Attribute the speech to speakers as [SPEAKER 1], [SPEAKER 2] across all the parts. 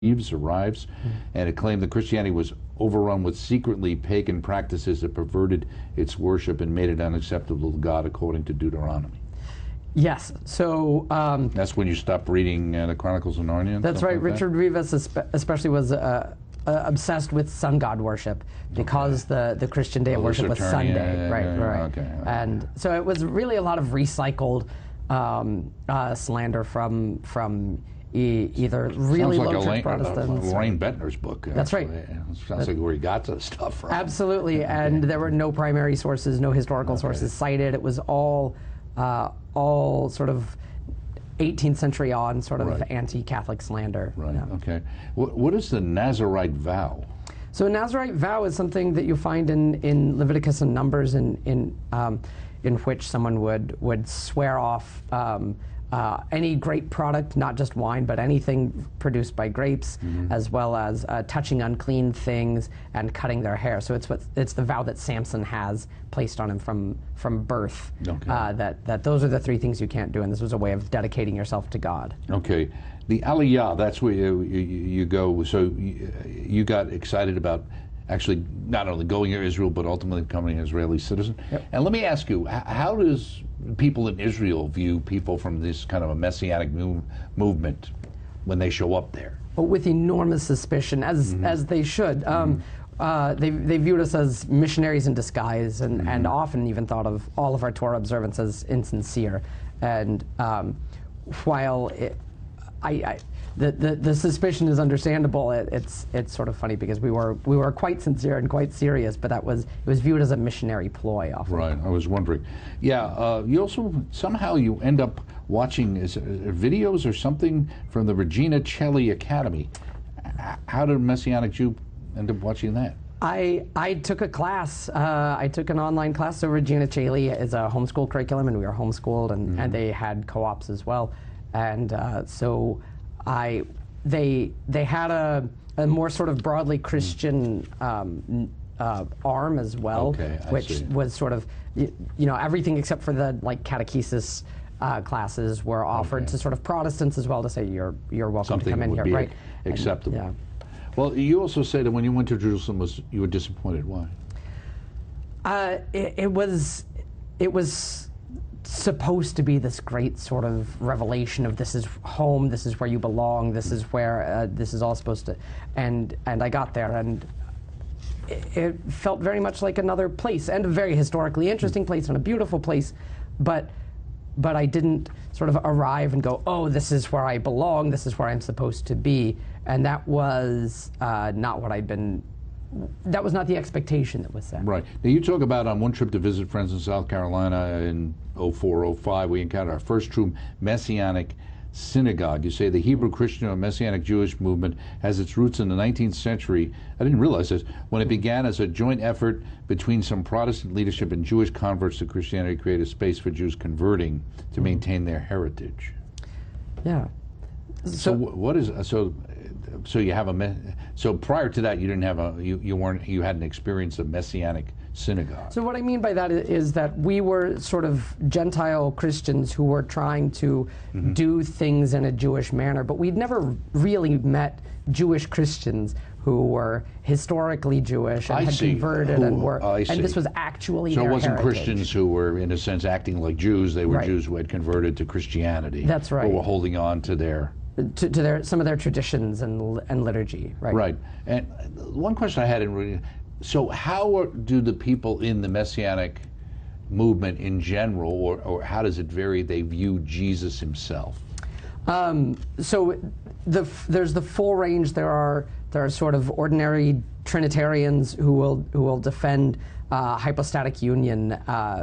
[SPEAKER 1] arrives, and it claimed that Christianity was overrun with secretly pagan practices that perverted its worship and made it unacceptable to God, according to Deuteronomy.
[SPEAKER 2] Yes, so...
[SPEAKER 1] that's when you stopped reading the Chronicles of Narnia?
[SPEAKER 2] That's right.
[SPEAKER 1] Like
[SPEAKER 2] Richard Rivas especially was obsessed with sun god worship because the Christian day of worship was Sunday. Right.
[SPEAKER 1] Okay.
[SPEAKER 2] And so it was really a lot of recycled slander from either really low church Protestants.
[SPEAKER 1] Lorraine Bettner's book.
[SPEAKER 2] That's right.
[SPEAKER 1] Sounds like where he got the stuff from.
[SPEAKER 2] Absolutely, and there were no primary sources, no historical sources cited. It was all sort of 18th century on sort of anti-Catholic slander.
[SPEAKER 1] Right. Yeah. Okay. What is the Nazirite vow?
[SPEAKER 2] So a Nazirite vow is something that you find in Leviticus and Numbers, in which someone would swear off any grape product, not just wine, but anything produced by grapes, as well as touching unclean things and cutting their hair. So it's the vow that Samson has placed on him from birth. Okay. That those are the three things you can't do, and this was a way of dedicating yourself to God.
[SPEAKER 1] Okay. The Aliyah, that's where you go. So you got excited about actually not only going to Israel, but ultimately becoming an Israeli citizen.
[SPEAKER 2] Yep. And
[SPEAKER 1] let me ask you, how does people in Israel view people from this kind of a messianic movement when they show up there?
[SPEAKER 2] Well, with enormous suspicion, as they should. They viewed us as missionaries in disguise, and often even thought of all of our Torah observance as insincere. And while the suspicion is understandable, it's sort of funny because we were quite sincere and quite serious, but it was viewed as a missionary ploy often.
[SPEAKER 1] Right, I was wondering. Yeah, you also somehow you end up watching videos or something from the Regina Celli Academy. How did a Messianic Jew end up watching that?
[SPEAKER 2] I took a class. I took an online class. So Regina Celli is a homeschool curriculum, and we were homeschooled, and they had co-ops as well. And so they had a more sort of broadly Christian arm as well, which was sort of, everything except for the catechesis classes were offered to sort of Protestants as well, to say you're welcome
[SPEAKER 1] Something
[SPEAKER 2] to come in
[SPEAKER 1] would
[SPEAKER 2] here,
[SPEAKER 1] be
[SPEAKER 2] right?
[SPEAKER 1] Acceptable.
[SPEAKER 2] And,
[SPEAKER 1] well, you also said that when you went to Jerusalem, you were disappointed. Why?
[SPEAKER 2] It was supposed to be this great sort of revelation of this is home, this is where you belong, this is where this is all supposed to, and I got there, and it felt very much like another place, and a very historically interesting place, and a beautiful place, but I didn't sort of arrive and go, oh, this is where I belong, this is where I'm supposed to be, and that was not what that was not the expectation that was set.
[SPEAKER 1] Right. Now, you talk about on one trip to visit friends in South Carolina in 04, 05, we encountered our first true Messianic synagogue. You say the Hebrew Christian or Messianic Jewish movement has its roots in the 19th century. I didn't realize this. When it began as a joint effort between some Protestant leadership and Jewish converts to Christianity, created a space for Jews converting to maintain their heritage.
[SPEAKER 2] Yeah.
[SPEAKER 1] So what is so you have so prior to that you didn't have you hadn't experienced a Messianic synagogue.
[SPEAKER 2] So what I mean by that is that we were sort of Gentile Christians who were trying to do things in a Jewish manner, but we'd never really met Jewish Christians who were historically Jewish and had converted and this was actually
[SPEAKER 1] so
[SPEAKER 2] their
[SPEAKER 1] it wasn't
[SPEAKER 2] heritage.
[SPEAKER 1] Christians who were in a sense acting like Jews, they were Jews who had converted to Christianity.
[SPEAKER 2] That's right.
[SPEAKER 1] Who were holding on to their
[SPEAKER 2] some of their traditions and liturgy, right?
[SPEAKER 1] Right. And one question I had in reading, so how do the people in the Messianic movement in general, or how does it vary, they view Jesus himself?
[SPEAKER 2] So there's the full range. There are sort of ordinary Trinitarians who will defend hypostatic union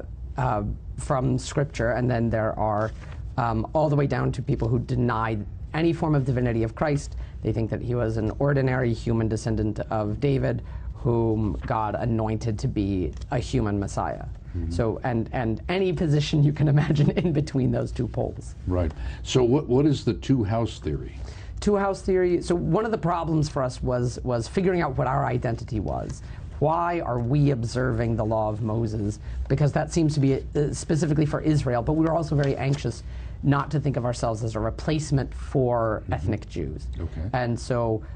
[SPEAKER 2] from Scripture, and then there are all the way down to people who deny any form of divinity of Christ. They think that he was an ordinary human descendant of David, whom God anointed to be a human Messiah. So, and any position you can imagine in between those two poles.
[SPEAKER 1] Right. So what is the two-house theory?
[SPEAKER 2] Two-house theory, so one of the problems for us was figuring out what our identity was. Why are we observing the law of Moses? Because that seems to be specifically for Israel, but we were also very anxious not to think of ourselves as a replacement for ethnic Jews.
[SPEAKER 1] Okay.
[SPEAKER 2] And so